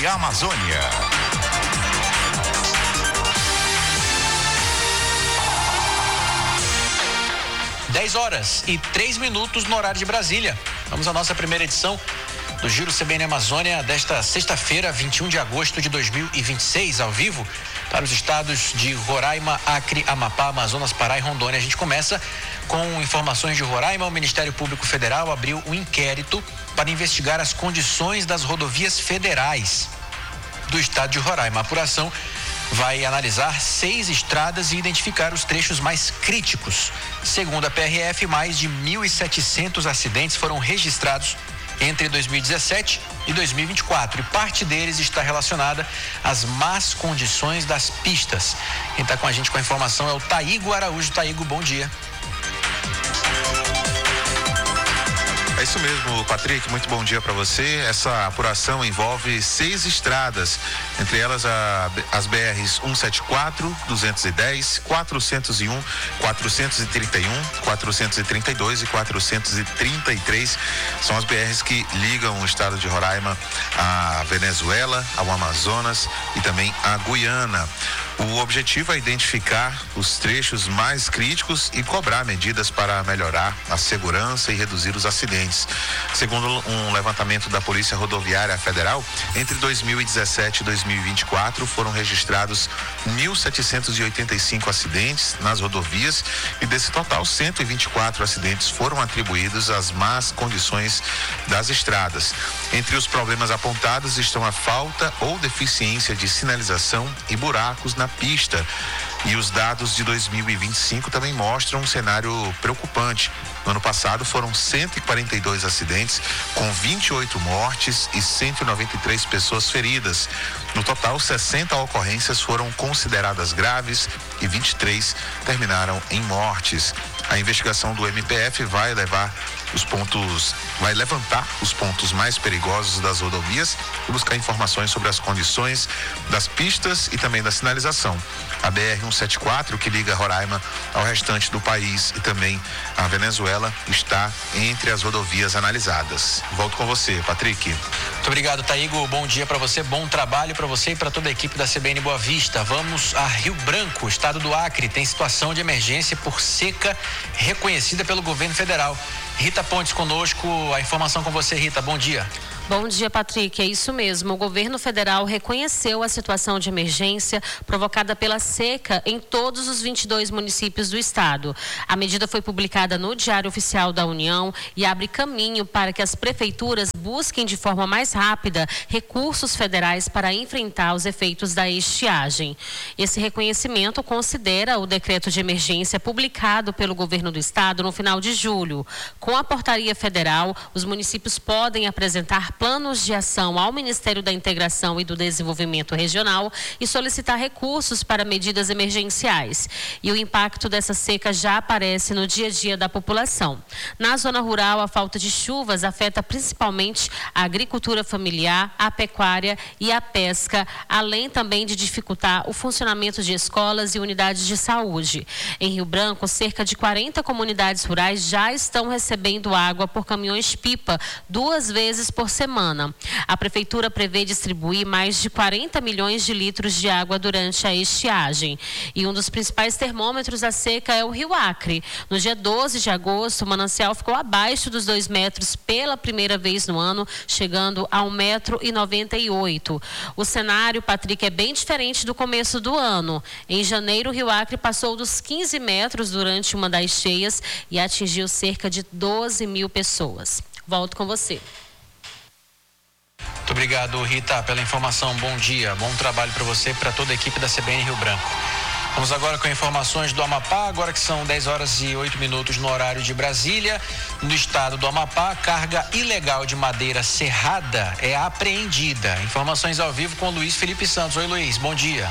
Amazônia. (10h03) no horário de Brasília. Vamos à nossa primeira edição do Giro CBN Amazônia desta sexta-feira, 21 de agosto de 2026, ao vivo para os estados de Roraima, Acre, Amapá, Amazonas, Pará e Rondônia. A gente começa com informações de Roraima. O Ministério Público Federal abriu um inquérito para investigar as condições das rodovias federais do estado de Roraima. A apuração vai analisar 6 estradas e identificar os trechos mais críticos. Segundo a PRF, mais de 1.700 acidentes foram registrados entre 2017 e 2024, e parte deles está relacionada às más condições das pistas. Quem está com a gente com a informação é o Taigo Araújo. Taigo, bom dia. É isso mesmo, Patrick, muito bom dia para você. Essa apuração envolve 6 estradas, entre elas as BRs 174, 210, 401, 431, 432 e 433. São as BRs que ligam o estado de Roraima à Venezuela, ao Amazonas e também à Guiana. O objetivo é identificar os trechos mais críticos e cobrar medidas para melhorar a segurança e reduzir os acidentes. Segundo um levantamento da Polícia Rodoviária Federal, entre 2017 e 2024 foram registrados 1.785 acidentes nas rodovias e desse total 124 acidentes foram atribuídos às más condições das estradas. Entre os problemas apontados estão a falta ou deficiência de sinalização e buracos na pista. E os dados de 2025 também mostram um cenário preocupante. No ano passado foram 142 acidentes, com 28 mortes e 193 pessoas feridas. No total, 60 ocorrências foram consideradas graves e 23 terminaram em mortes. A investigação do MPF vai levantar os pontos mais perigosos das rodovias e buscar informações sobre as condições das pistas e também da sinalização. A BR-174, que liga Roraima ao restante do país e também a Venezuela, está entre as rodovias analisadas. Volto com você, Patrick. Muito obrigado, Taigo. Bom dia para você, bom trabalho para você e para toda a equipe da CBN Boa Vista. Vamos a Rio Branco, estado do Acre. Tem situação de emergência por seca reconhecida pelo governo federal. Rita Pontes conosco, a informação com você, Rita, bom dia. Bom dia, Patrick. É isso mesmo. O governo federal reconheceu a situação de emergência provocada pela seca em todos os 22 municípios do estado. A medida foi publicada no Diário Oficial da União e abre caminho para que as prefeituras busquem de forma mais rápida recursos federais para enfrentar os efeitos da estiagem. Esse reconhecimento considera o decreto de emergência publicado pelo governo do estado no final de julho. Com a portaria federal, os municípios podem apresentar planos de ação ao Ministério da Integração e do Desenvolvimento Regional e solicitar recursos para medidas emergenciais. E o impacto dessa seca já aparece no dia a dia da população. Na zona rural, a falta de chuvas afeta principalmente a agricultura familiar, a pecuária e a pesca, além também de dificultar o funcionamento de escolas e unidades de saúde. Em Rio Branco, cerca de 40 comunidades rurais já estão recebendo água por caminhões-pipa 2 vezes por semana. A prefeitura prevê distribuir mais de 40 milhões de litros de água durante a estiagem. E um dos principais termômetros da seca é o Rio Acre. No dia 12 de agosto, o manancial ficou abaixo dos 2 metros pela primeira vez no ano, chegando a 1,98 m. O cenário, Patrick, é bem diferente do começo do ano. Em janeiro, o Rio Acre passou dos 15 metros durante uma das cheias e atingiu cerca de 12 mil pessoas. Volto com você. Muito obrigado, Rita, pela informação. Bom dia, bom trabalho para você e para toda a equipe da CBN Rio Branco. Vamos agora com informações do Amapá, agora que são 10h08 no horário de Brasília. No estado do Amapá, carga ilegal de madeira serrada é apreendida. Informações ao vivo com o Luiz Felipe Santos. Oi, Luiz, bom dia.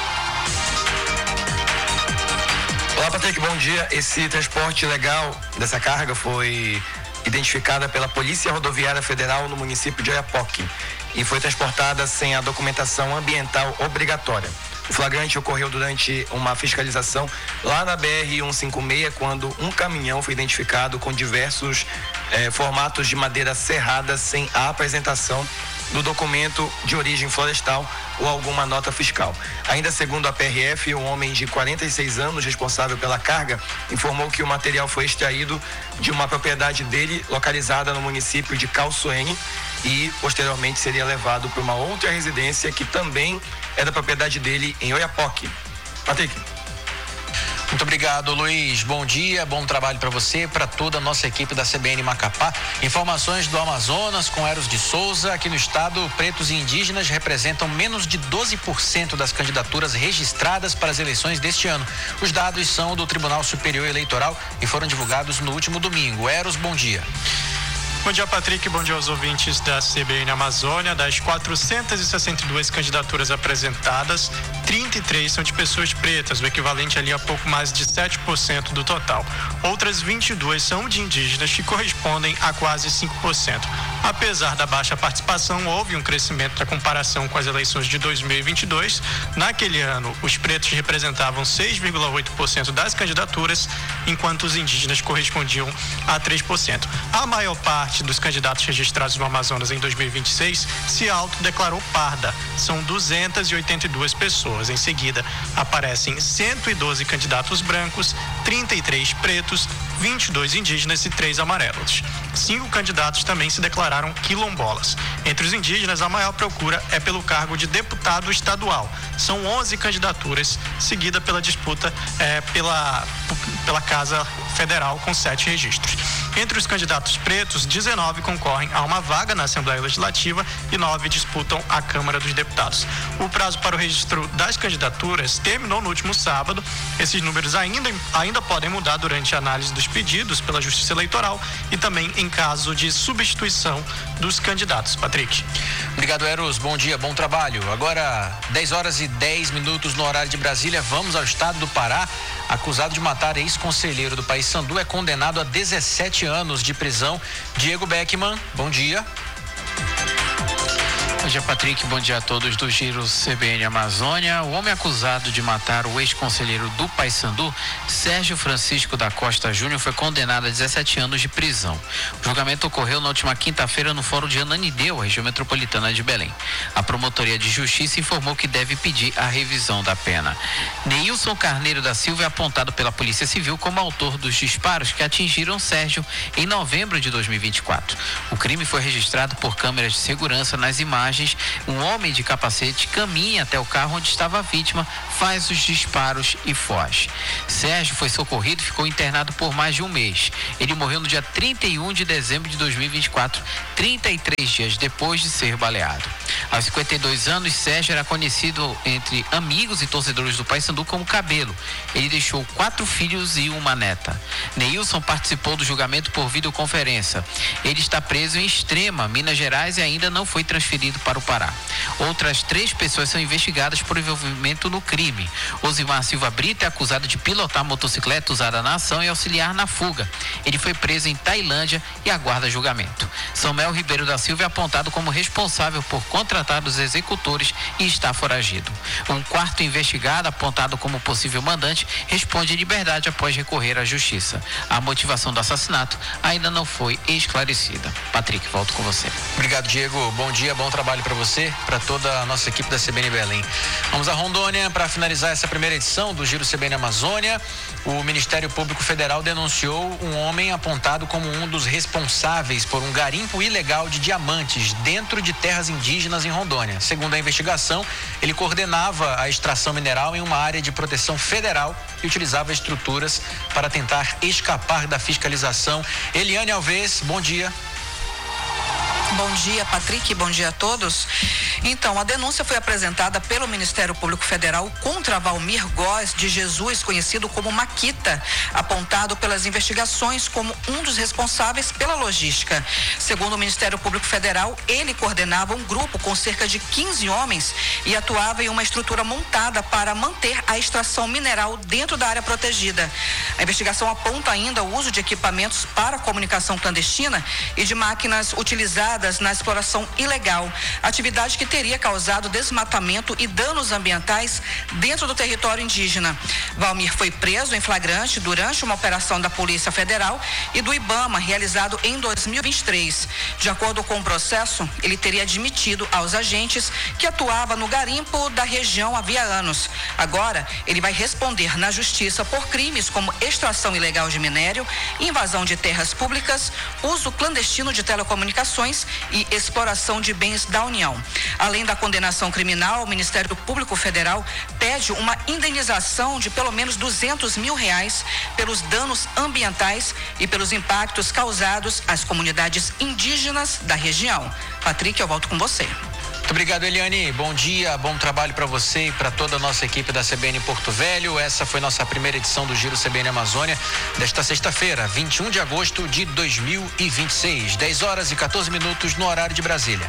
Olá, Patrick, bom dia. Esse transporte ilegal dessa carga foi identificada pela Polícia Rodoviária Federal no município de Oiapoque e foi transportada sem a documentação ambiental obrigatória. O flagrante ocorreu durante uma fiscalização lá na BR-156, quando um caminhão foi identificado com diversos formatos de madeira serrada sem a apresentação do documento de origem florestal ou alguma nota fiscal. Ainda segundo a PRF, um homem de 46 anos responsável pela carga informou que o material foi extraído de uma propriedade dele localizada no município de Calçoene e posteriormente seria levado para uma outra residência que também é da propriedade dele em Oiapoque. Patrick. Muito obrigado, Luiz. Bom dia, bom trabalho para você, para toda a nossa equipe da CBN Macapá. Informações do Amazonas com Eros de Souza. Aqui no estado, pretos e indígenas representam menos de 12% das candidaturas registradas para as eleições deste ano. Os dados são do Tribunal Superior Eleitoral e foram divulgados no último domingo. Eros, bom dia. Bom dia, Patrick. Bom dia aos ouvintes da CBN Amazônia. Das 462 candidaturas apresentadas, 33 são de pessoas pretas, o equivalente ali a pouco mais de 7% do total. Outras 22 são de indígenas, que correspondem a quase 5%. Apesar da baixa participação, houve um crescimento na comparação com as eleições de 2022. Naquele ano, os pretos representavam 6,8% das candidaturas, enquanto os indígenas correspondiam a 3%. A maior parte dos candidatos registrados no Amazonas em 2026 se autodeclarou parda. São 282 pessoas. Em seguida, aparecem 112 candidatos brancos, 33 pretos, 22 indígenas e 3 amarelos. 5 candidatos também se declararam quilombolas. Entre os indígenas, a maior procura é pelo cargo de deputado estadual. São 11 candidaturas, seguida pela disputa pela Casa Federal, com 7 registros. Entre os candidatos pretos, 19 concorrem a uma vaga na Assembleia Legislativa e 9 disputam a Câmara dos Deputados. O prazo para o registro das candidaturas terminou no último sábado. Esses números ainda podem mudar durante a análise dos pedidos pela Justiça Eleitoral e também em caso de substituição dos candidatos. Patrick. Obrigado, Eros. Bom dia, bom trabalho. Agora, 10h10 no horário de Brasília. Vamos ao estado do Pará. Acusado de matar ex-conselheiro do Paysandu é condenado a 17 anos de prisão. Diego Beckman, bom dia. Bom dia, Patrick. Bom dia a todos do Giro CBN Amazônia. O homem acusado de matar o ex-conselheiro do Paysandu, Sérgio Francisco da Costa Júnior, foi condenado a 17 anos de prisão. O julgamento ocorreu na última quinta-feira no Fórum de Ananindeua, região metropolitana de Belém. A Promotoria de Justiça informou que deve pedir a revisão da pena. Neilson Carneiro da Silva é apontado pela Polícia Civil como autor dos disparos que atingiram Sérgio em novembro de 2024. O crime foi registrado por câmeras de segurança. Nas imagens, um homem de capacete caminha até o carro onde estava a vítima, faz os disparos e foge. Sérgio foi socorrido e ficou internado por mais de um mês. Ele morreu no dia 31 de dezembro de 2024, 33 dias depois de ser baleado. Aos 52 anos, Sérgio era conhecido entre amigos e torcedores do Paysandu como Cabelo. Ele deixou 4 filhos e uma neta. Neilson participou do julgamento por videoconferência. Ele está preso em Extrema, Minas Gerais, e ainda não foi transferido para o Pará. Outras 3 pessoas são investigadas por envolvimento no crime. Osimar Silva Brito é acusado de pilotar motocicleta usada na ação e auxiliar na fuga. Ele foi preso em Tailândia e aguarda julgamento. Samuel Ribeiro da Silva é apontado como responsável por contratar os executores e está foragido. Um quarto investigado, apontado como possível mandante, responde em liberdade após recorrer à justiça. A motivação do assassinato ainda não foi esclarecida. Patrick, volto com você. Obrigado, Diego. Bom dia, bom trabalho para você, para toda a nossa equipe da CBN Belém. Vamos a Rondônia para finalizar essa primeira edição do Giro CBN Amazônia. O Ministério Público Federal denunciou um homem apontado como um dos responsáveis por um garimpo ilegal de diamantes dentro de terras indígenas em Rondônia. Segundo a investigação, ele coordenava a extração mineral em uma área de proteção federal e utilizava estruturas para tentar escapar da fiscalização. Eliane Alves, bom dia. Bom dia, Patrick. Bom dia a todos. Então, a denúncia foi apresentada pelo Ministério Público Federal contra Valmir Góes de Jesus, conhecido como Maquita, apontado pelas investigações como um dos responsáveis pela logística. Segundo o Ministério Público Federal, ele coordenava um grupo com cerca de 15 homens e atuava em uma estrutura montada para manter a extração mineral dentro da área protegida. A investigação aponta ainda o uso de equipamentos para comunicação clandestina e de máquinas utilizadas vinculadas na exploração ilegal, atividade que teria causado desmatamento e danos ambientais dentro do território indígena. Valmir foi preso em flagrante durante uma operação da Polícia Federal e do IBAMA realizado em 2023. De acordo com o processo, ele teria admitido aos agentes que atuava no garimpo da região havia anos. Agora, ele vai responder na justiça por crimes como extração ilegal de minério, invasão de terras públicas, uso clandestino de telecomunicações e exploração de bens da União. Além da condenação criminal, o Ministério Público Federal pede uma indenização de pelo menos R$200 mil pelos danos ambientais e pelos impactos causados às comunidades indígenas da região. Patrick, eu volto com você. Muito obrigado, Eliane. Bom dia, bom trabalho para você e para toda a nossa equipe da CBN Porto Velho. Essa foi nossa primeira edição do Giro CBN Amazônia desta sexta-feira, 21 de agosto de 2026, 10h14 no horário de Brasília.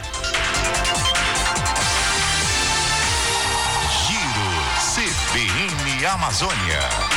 Giro CBN Amazônia.